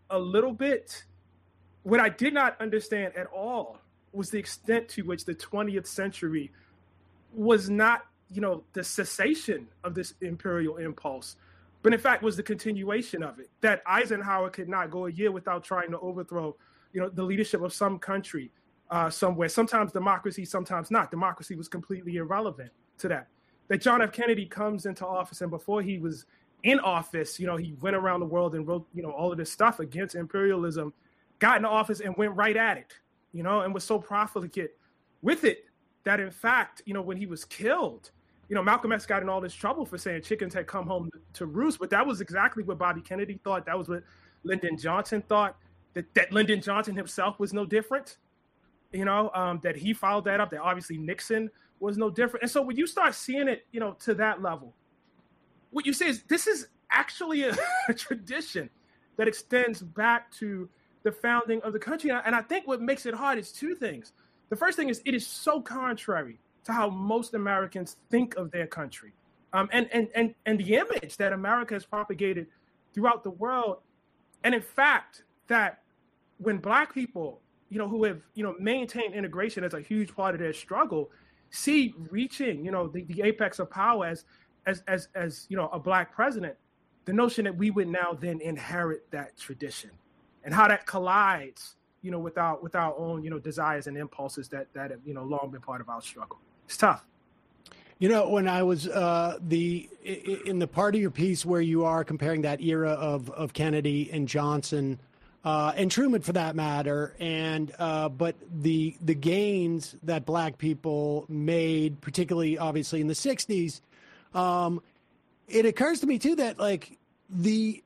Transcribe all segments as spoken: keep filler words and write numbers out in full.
a little bit. What I did not understand at all was the extent to which the twentieth century was not, you know, the cessation of this imperial impulse, but in fact was the continuation of it. That Eisenhower could not go a year without trying to overthrow, you know, the leadership of some country uh, somewhere. Sometimes democracy, sometimes not. Democracy was completely irrelevant to that. That John F. Kennedy comes into office, and before he was in office, you know, he went around the world and wrote, you know, all of this stuff against imperialism, got into office and went right at it, you know, and was so profligate with it that, in fact, you know, when he was killed, you know, Malcolm X got in all this trouble for saying chickens had come home to roost, but that was exactly what Bobby Kennedy thought. That was what Lyndon Johnson thought, that, that Lyndon Johnson himself was no different, you know, um, that he followed that up, that obviously Nixon was no different. And so when you start seeing it, you know, to that level, what you say is this is actually a, a tradition that extends back to the founding of the country. And I think what makes it hard is two things. The first thing is it is so contrary to how most Americans think of their country, um, and, and, and, and the image that America has propagated throughout the world. And in fact, that when Black people, you know, who have, you know, maintained integration as a huge part of their struggle, see reaching, you know, the, the apex of power as, as, as, as, you know, a Black president, the notion that we would now then inherit that tradition and how that collides, you know, with our, with our own, you know, desires and impulses that, that have, you know, long been part of our struggle. It's tough. You know, when I was uh, the in the part of your piece where you are comparing that era of, of Kennedy and Johnson uh, and Truman, for that matter, and uh, but the the gains that Black people made, particularly obviously in the sixties, um, it occurs to me too that like the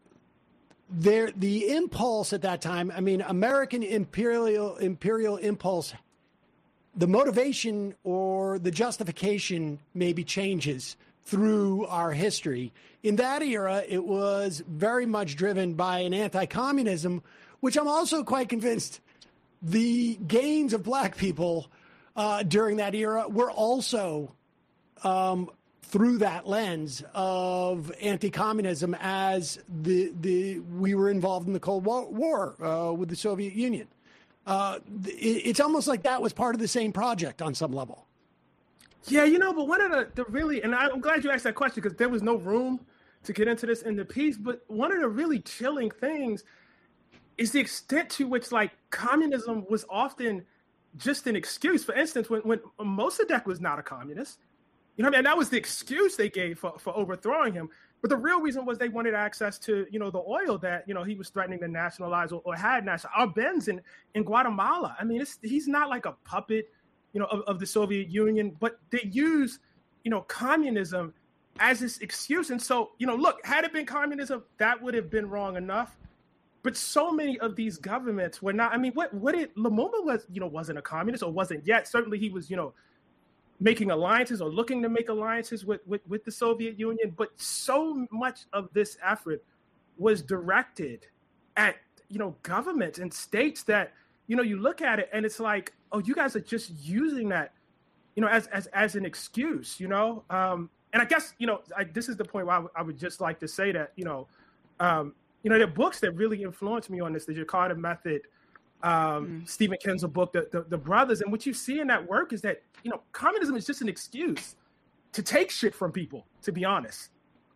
there the impulse at that time. I mean, American imperial imperial impulse. The motivation or the justification maybe changes through our history. In that era, it was very much driven by an anti-communism, which I'm also quite convinced the gains of Black people uh, during that era were also um, through that lens of anti-communism as the the we were involved in the Cold War uh, with the Soviet Union. Uh, it's almost like that was part of the same project on some level. Yeah, you know, but one of the, the really, and I'm glad you asked that question because there was no room to get into this in the piece, but one of the really chilling things is the extent to which, like, communism was often just an excuse. For instance, when, when Mossadegh was not a communist, you know what I mean? And that was the excuse they gave for, for overthrowing him. But the real reason was they wanted access to, you know, the oil that, you know, he was threatening to nationalize or, or had national. Arbenz in, in Guatemala. I mean, it's, he's not like a puppet, you know, of, of the Soviet Union, but they use, you know, communism as this excuse. And so, you know, look, had it been communism, that would have been wrong enough. But so many of these governments were not. I mean, what what it Lumumba was, you know, wasn't a communist or wasn't yet. Certainly he was, you know, making alliances or looking to make alliances with, with, with the Soviet Union. But so much of this effort was directed at, you know, governments and states that, you know, you look at it and it's like, oh, you guys are just using that, you know, as as, as an excuse, you know. Um, and I guess, you know, I, this is the point where I, w- I would just like to say that, you know, um, you know, there are books that really influenced me on this, the Jakarta Method, um, mm. Stephen Kinzel book, the, the the Brothers. And what you see in that work is that, you know, communism is just an excuse to take shit from people, to be honest.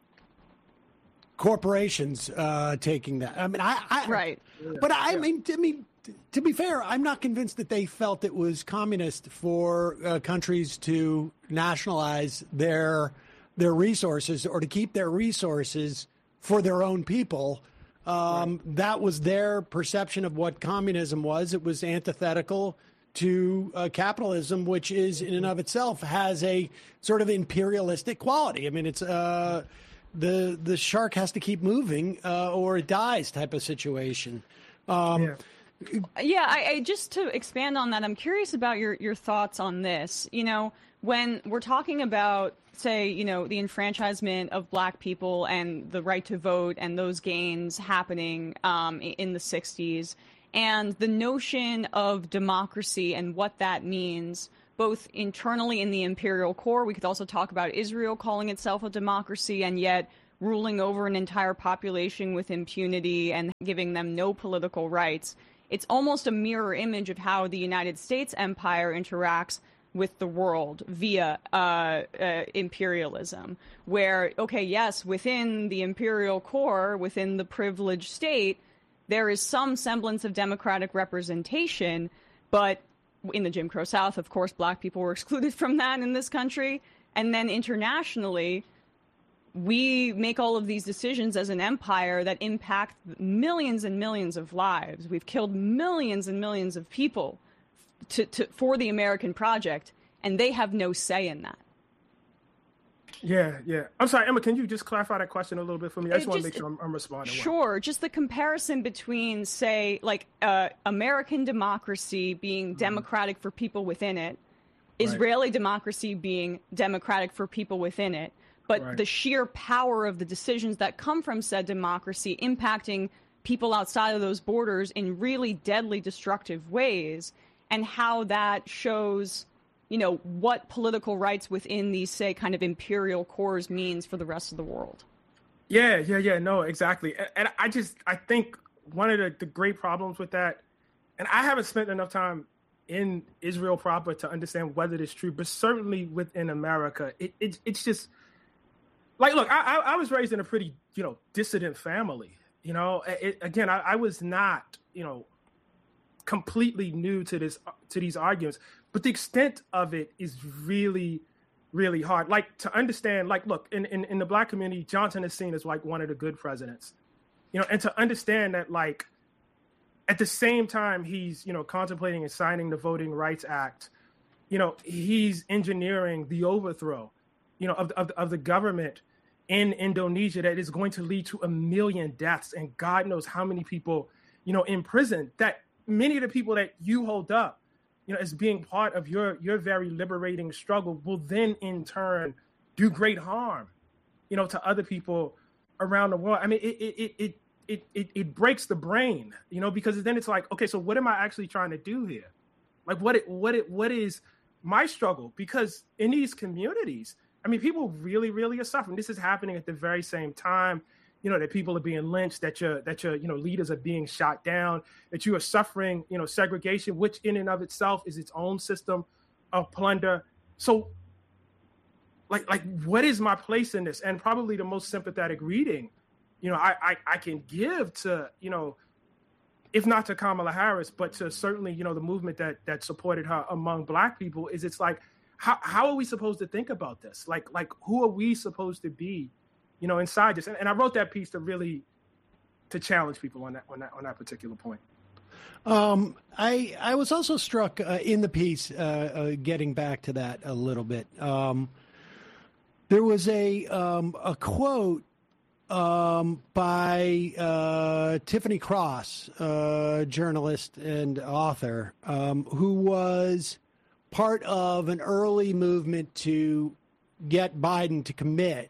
Corporations uh, taking that. I mean, I, I right. But I yeah. mean, I mean, to be fair, I'm not convinced that they felt it was communist for uh, countries to nationalize their their resources or to keep their resources for their own people. Um, right. That was their perception of what communism was. It was antithetical to uh, capitalism, which is in and of itself has a sort of imperialistic quality. I mean, it's uh, the the shark has to keep moving uh, or it dies type of situation. Um, yeah. Yeah, I, I just to expand on that, I'm curious about your, your thoughts on this. You know, when we're talking about, say, you know, the enfranchisement of Black people and the right to vote and those gains happening um, in the sixties, and the notion of democracy and what that means, both internally in the imperial core. We could also talk about Israel calling itself a democracy and yet ruling over an entire population with impunity and giving them no political rights. It's almost a mirror image of how the United States empire interacts with the world via uh, uh, imperialism, where, okay, yes, within the imperial core, within the privileged state, there is some semblance of democratic representation, but in the Jim Crow South, of course, black people were excluded from that in this country. And then internationally, we make all of these decisions as an empire that impact millions and millions of lives. We've killed millions and millions of people to, to, for the American project, and they have no say in that. Yeah, yeah. I'm sorry, Emma, can you just clarify that question a little bit for me? I just, just want to make sure I'm, I'm responding well. Sure. Just the comparison between, say, like uh, American democracy being mm-hmm. democratic for people within it, right. Israeli democracy being democratic for people within it, but right. the sheer power of the decisions that come from said democracy impacting people outside of those borders in really deadly, destructive ways, and how that shows, you know, what political rights within these, say, kind of imperial cores means for the rest of the world. Yeah, yeah, yeah, no, exactly. And, and I just, I think one of the, the great problems with that, and I haven't spent enough time in Israel proper to understand whether it's true, but certainly within America, it, it it's just, like, look, I, I was raised in a pretty, you know, dissident family. You know, it, again, I, I was not, you know, completely new to this, to these arguments, but the extent of it is really, really hard. Like, to understand, like, look, in, in, in the black community, Johnson is seen as like one of the good presidents, you know, and to understand that, like, at the same time he's, you know, contemplating and signing the Voting Rights Act, you know, he's engineering the overthrow, you know, of, of, of the government in Indonesia that is going to lead to a million deaths and God knows how many people, you know, in prison, that many of the people that you hold up, you know, as being part of your, your very liberating struggle will then in turn do great harm, you know, to other people around the world. I mean, it, it, it, it, it, it breaks the brain, you know, because then it's like, okay, so what am I actually trying to do here? Like what, it, what, it, what is my struggle? Because in these communities, I mean, people really, really are suffering. This is happening at the very same time, you know, that people are being lynched, that your, that your, you know, leaders are being shot down, that you are suffering, you know, segregation, which in and of itself is its own system of plunder. So, like, like, what is my place in this? And probably the most sympathetic reading, you know, I, I, I can give to, you know, if not to Kamala Harris, but to certainly, you know, the movement that that supported her among Black people, is it's like, how how are we supposed to think about this? Like, like, who are we supposed to be, you know, inside this? And, and I wrote that piece to really to challenge people on that on that on that particular point. Um, I I was also struck uh, in the piece, uh, uh, getting back to that a little bit. Um, there was a um, a quote um, by uh, Tiffany Cross, uh, journalist and author, um, who was part of an early movement to get Biden to commit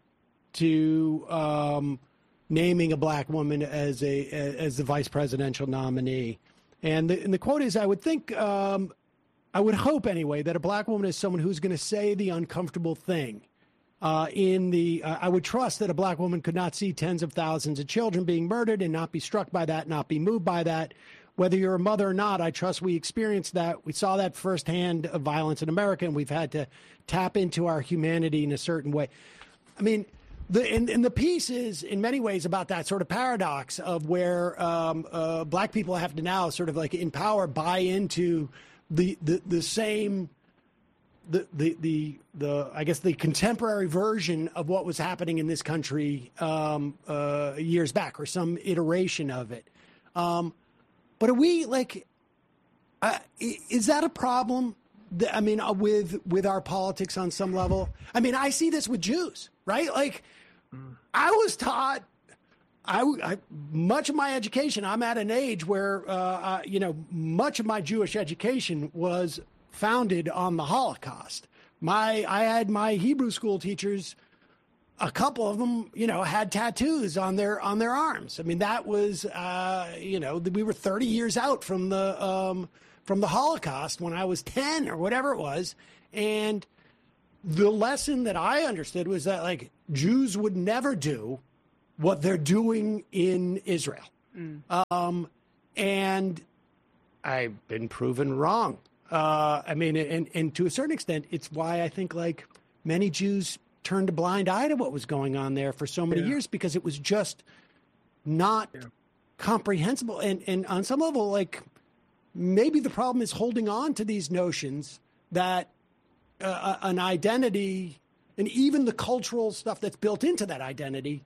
to um, naming a Black woman as a as the vice presidential nominee. And the, and the quote is, I would think, um, I would hope anyway, that a Black woman is someone who's going to say the uncomfortable thing. Uh, in the, uh, I would trust that a Black woman could not see tens of thousands of children being murdered and not be struck by that, not be moved by that. Whether you're a mother or not, I trust we experienced that. We saw that firsthand of violence in America, and we've had to tap into our humanity in a certain way. I mean, the and, and the piece is in many ways about that sort of paradox of where um, uh, Black people have to now sort of like in power buy into the the, the same the, the the the I guess the contemporary version of what was happening in this country um, uh, years back, or some iteration of it. Um, But are we like, uh, is that a problem? I mean, uh, with with our politics on some level? I mean, I see this with Jews, right? Like, mm. I was taught, I, I much of my education, I'm at an age where, uh, uh, you know, much of my Jewish education was founded on the Holocaust. My, I had my Hebrew school teachers, a couple of them, you know, had tattoos on their on their arms. I mean, that was, uh, you know, we were thirty years out from the um, from the Holocaust when I was ten or whatever it was. And the lesson that I understood was that, like, Jews would never do what they're doing in Israel. Mm. Um, and I've been proven wrong. Uh, I mean, and, and to a certain extent, it's why I think like many Jews turned a blind eye to what was going on there for so many yeah. years, because it was just not yeah. comprehensible. And, and on some level, like maybe the problem is holding on to these notions that uh, an identity and even the cultural stuff that's built into that identity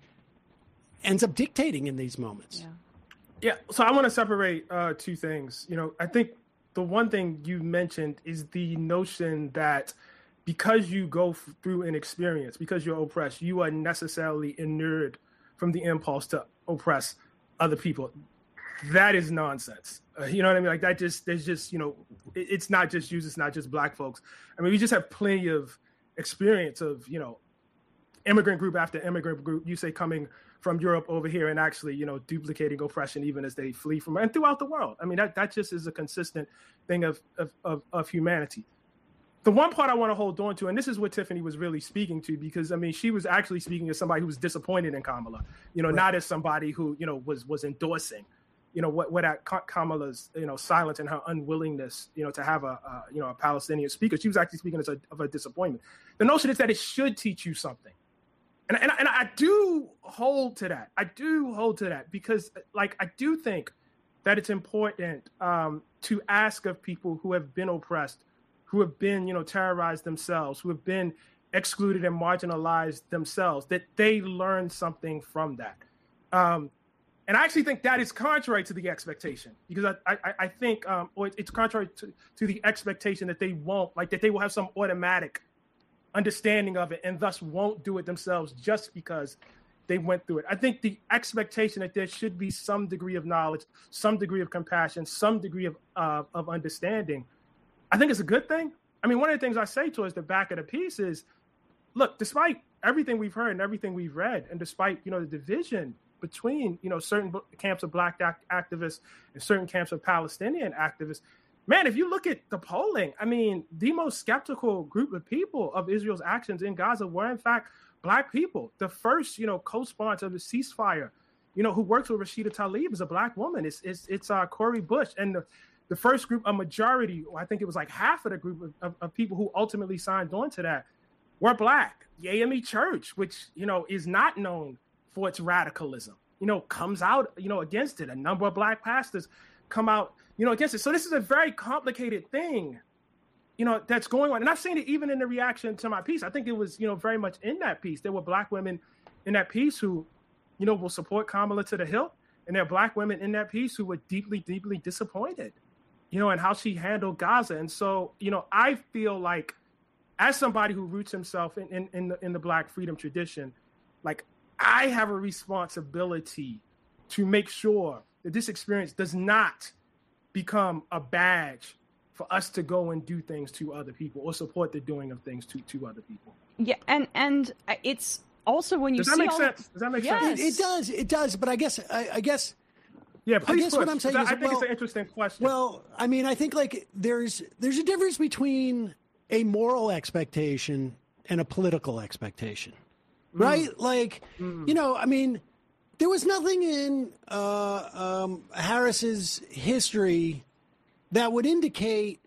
ends up dictating in these moments. Yeah. Yeah. So I want to separate uh, two things. You know, I think the one thing you mentioned is the notion that because you go f- through an experience, because you're oppressed, you are necessarily inured from the impulse to oppress other people. That is nonsense. Uh, you know what I mean? Like that just, there's just, you know, it, it's not just Jews, it's not just Black folks. I mean, we just have plenty of experience of, you know, immigrant group after immigrant group, you say coming from Europe over here and actually, you know, duplicating oppression even as they flee from, and throughout the world. I mean, that, that just is a consistent thing of, of, of, of humanity. The one part I want to hold on to, and this is what Tiffany was really speaking to, because, I mean, she was actually speaking as somebody who was disappointed in Kamala, you know, right. not as somebody who, you know, was was endorsing, you know, what, what at Kamala's, you know, silence and her unwillingness, you know, to have a, a you know, a Palestinian speaker. She was actually speaking as a, of a disappointment. The notion is that it should teach you something. And, and, and I do hold to that. I do hold to that because, like, I do think that it's important um, to ask of people who have been oppressed, who have been, you know, terrorized themselves, who have been excluded and marginalized themselves, that they learn something from that. Um, and I actually think that is contrary to the expectation, because I, I, I think, um, or it's contrary to, to the expectation that they won't, like, that they will have some automatic understanding of it and thus won't do it themselves just because they went through it. I think the expectation that there should be some degree of knowledge, some degree of compassion, some degree of uh, of understanding, I think it's a good thing. I mean, one of the things I say towards the back of the piece is, look, despite everything we've heard and everything we've read, and despite, you know, the division between, you know, certain camps of Black act- activists and certain camps of Palestinian activists, man, if you look at the polling, I mean, the most skeptical group of people of Israel's actions in Gaza were, in fact, Black people. The first, you know, co-sponsor of the ceasefire, you know, who works with Rashida Tlaib is a Black woman. It's it's, it's uh, Cori Bush. And the, the first group, a majority, I think it was like half of the group of, of, of people who ultimately signed on to that were Black. The A M E Church, which, you know, is not known for its radicalism, you know, comes out, you know, against it. A number of Black pastors come out, you know, against it. So this is a very complicated thing, you know, that's going on. And I've seen it even in the reaction to my piece. I think it was, you know, very much in that piece. There were Black women in that piece who, you know, will support Kamala to the hilt. And there are Black women in that piece who were deeply, deeply disappointed, you know, in how she handled Gaza. And so, you know, I feel like as somebody who roots himself in, in, in, the, in the Black freedom tradition, like I have a responsibility to make sure that this experience does not become a badge for us to go and do things to other people or support the doing of things to, to other people. Yeah, and and it's also when you does that see make all sense? Does that make yes. sense? It, it does. It does. But I guess I, I guess. Yeah, please. I guess push. what I'm saying I, is, I think well, it's an interesting question. Well, I mean, I think like there's there's a difference between a moral expectation and a political expectation, mm. right? Like, mm. you know, I mean. There was nothing in uh, um, Harris's history that would indicate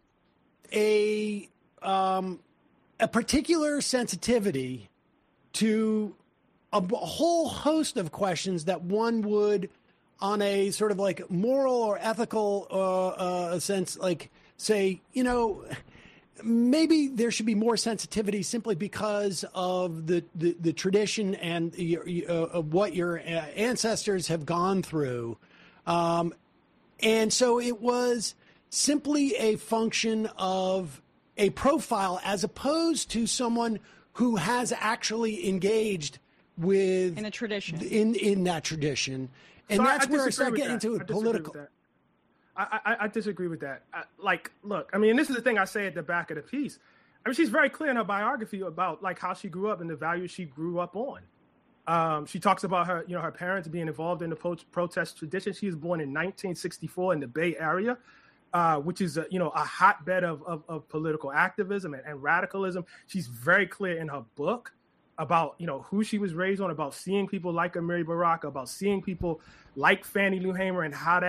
a um, a particular sensitivity to a, a whole host of questions that one would, on a sort of like moral or ethical uh, uh, sense, like say, you know, maybe there should be more sensitivity simply because of the, the, the tradition and the, uh, of what your ancestors have gone through. Um, and so it was simply a function of a profile as opposed to someone who has actually engaged with in a tradition in, in that tradition. And so that's I, I where I start getting that. into it political. I, I, I disagree with that. I, like, look, I mean, this is the thing I say at the back of the piece. I mean, she's very clear in her biography about like how she grew up and the values she grew up on. Um, she talks about her, you know, her parents being involved in the pro- protest tradition. She was born in nineteen sixty-four in the Bay Area, uh, which is, a, you know, a hotbed of, of, of political activism and, and radicalism. She's very clear in her book about, you know, who she was raised on, about seeing people like Amiri Baraka, about seeing people like Fannie Lou Hamer and how that